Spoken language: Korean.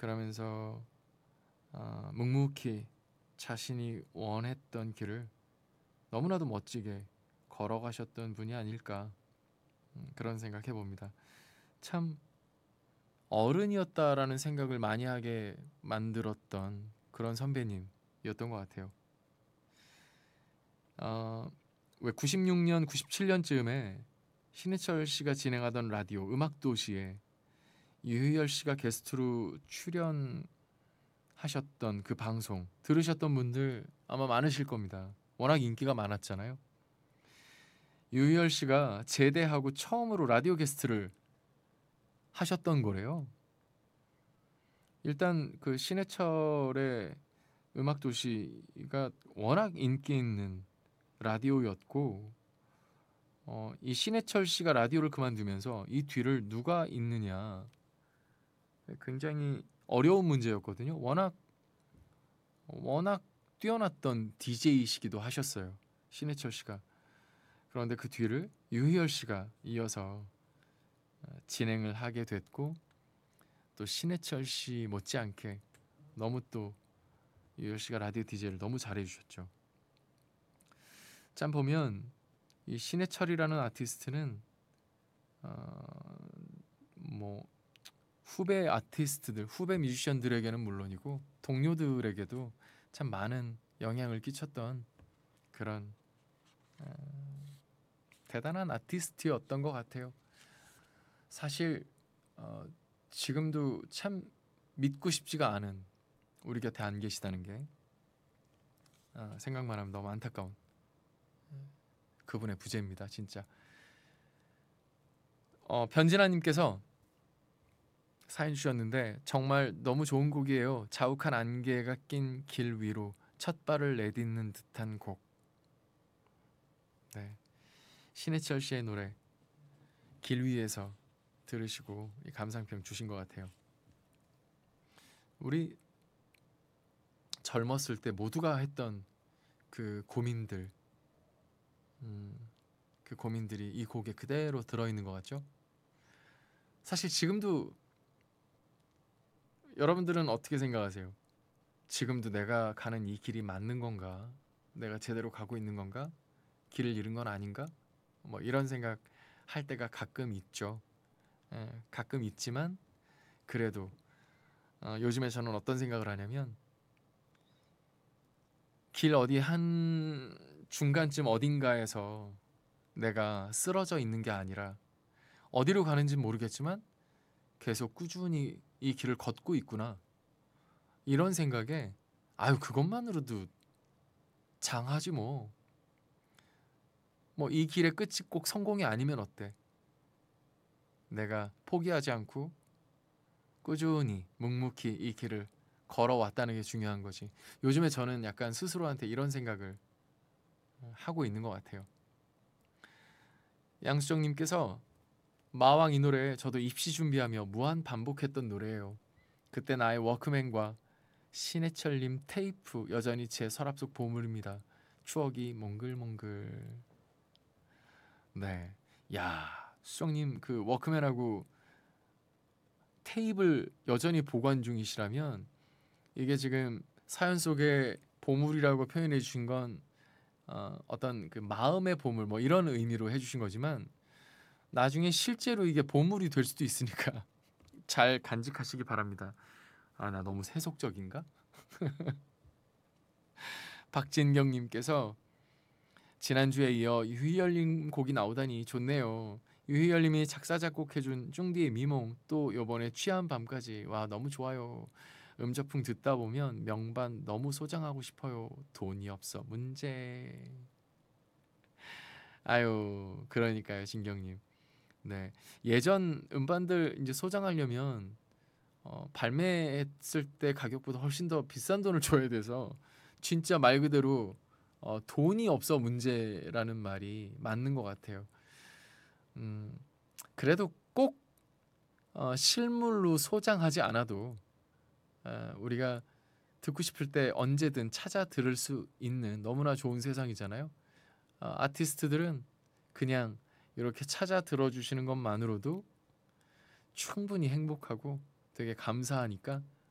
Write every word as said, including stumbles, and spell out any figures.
그러면서 어, 묵묵히 자신이 원했던 길을 너무나도 멋지게 걸어가셨던 분이 아닐까, 음, 그런 생각 해봅니다. 참 어른이었다라는 생각을 많이 하게 만들었던 그런 선배님이었던 것 같아요. 어, 왜 구십육 년, 구십칠 년쯤에 신해철 씨가 진행하던 라디오 음악도시에 유희열 씨가 게스트로 출연하셨던 그 방송 들으셨던 분들 아마 많으실 겁니다. 워낙 인기가 많았잖아요. 유희열 씨가 제대하고 처음으로 라디오 게스트를 하셨던 거래요. 일단 그 신해철의 음악도시가 워낙 인기 있는 라디오였고, 어, 이 신해철 씨가 라디오를 그만두면서 이 뒤를 누가 잇느냐, 굉장히 어려운 문제였거든요. 워낙 워낙 뛰어났던 디제이시기도 하셨어요, 신해철 씨가. 그런데 그 뒤를 유희열 씨가 이어서 어, 진행을 하게 됐고, 또 신해철 씨 못지않게 너무 또 유희열 씨가 라디오 디제이를 너무 잘해 주셨죠. 참 보면 이 신해철이라는 아티스트는 어, 뭐 후배 아티스트들, 후배 뮤지션들에게는 물론이고 동료들에게도 참 많은 영향을 끼쳤던 그런 대단한 아티스트였던 것 같아요. 사실 어, 지금도 참 믿고 싶지가 않은 우리 곁에 안 계시다는 게, 어, 생각만 하면 너무 안타까운 그분의 부재입니다, 진짜. 어, 변진아님께서 사연 주셨는데 정말 너무 좋은 곡이에요. 자욱한 안개가 낀 길 위로 첫 발을 내딛는 듯한 곡. 네, 신해철 씨의 노래 길 위에서 들으시고 이 감상평 주신 것 같아요. 우리 젊었을 때 모두가 했던 그 고민들, 음, 그 고민들이 이 곡에 그대로 들어있는 것 같죠? 사실 지금도 여러분들은 어떻게 생각하세요? 지금도 내가 가는 이 길이 맞는 건가? 내가 제대로 가고 있는 건가? 길을 잃은 건 아닌가? 뭐 이런 생각 할 때가 가끔 있죠. 예, 가끔 있지만 그래도 어, 요즘에 저는 어떤 생각을 하냐면, 길 어디 한 중간쯤 어딘가에서 내가 쓰러져 있는 게 아니라 어디로 가는지 모르겠지만 계속 꾸준히 이 길을 걷고 있구나, 이런 생각에 아유 그것만으로도 장하지 뭐. 뭐 이 길의 끝이 꼭 성공이 아니면 어때? 내가 포기하지 않고 꾸준히 묵묵히 이 길을 걸어왔다는 게 중요한 거지. 요즘에 저는 약간 스스로한테 이런 생각을 하고 있는 것 같아요. 양수정님께서 마왕 이 노래 저도 입시 준비하며 무한 반복했던 노래예요. 그때 나의 워크맨과 신해철님 테이프 여전히 제 서랍 속 보물입니다. 추억이 몽글몽글. 네, 야 수정님 그 워크맨하고 테이프를 여전히 보관 중이시라면 이게 지금 사연 속에 보물이라고 표현해 주신 건 어, 어떤 그 마음의 보물 뭐 이런 의미로 해주신 거지만 나중에 실제로 이게 보물이 될 수도 있으니까 잘 간직하시기 바랍니다. 아, 나 너무 세속적인가? 박진경님께서 지난주에 이어 유희열님 곡이 나오다니 좋네요. 유희열님이 작사 작곡해준 쭝디의 미몽, 또 요번에 취한 밤까지, 와 너무 좋아요. 음저풍 듣다 보면 명반 너무 소장하고 싶어요. 돈이 없어 문제. 아유 그러니까요 진경님. 네, 예전 음반들 이제 소장하려면 어, 발매했을 때 가격보다 훨씬 더 비싼 돈을 줘야 돼서 진짜 말 그대로 어, 돈이 없어 문제라는 말이 맞는 것 같아요. 음, 그래도 꼭 어, 실물로 소장하지 않아도 어, 우리가 듣고 싶을 때 언제든 찾아 들을 수 있는 너무나 좋은 세상이잖아요. 어, 아티스트들은 그냥 이렇게 찾아 들어주시는 것만으로도 충분히 행복하고 되게 감사하니까